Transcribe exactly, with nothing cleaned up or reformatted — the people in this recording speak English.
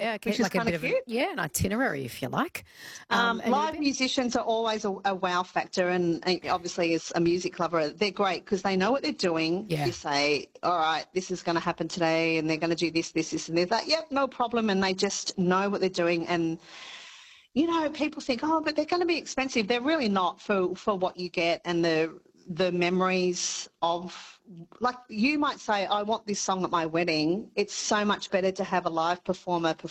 Yeah, okay. which is Like a kind bit of of cute. a, yeah, an itinerary, if you like. Um, and live it'd be- musicians are always a, a wow factor, and, and obviously as a music lover, they're great because they know what they're doing. Yeah. You say, all right, this is going to happen today, and they're going to do this, this, this, and they're like, yep, no problem, and they just know what they're doing. And you know, people think, oh, but they're going to be expensive. They're really not for for what you get and the the memories of. Like you might say, I want this song at my wedding. It's so much better to have a live performer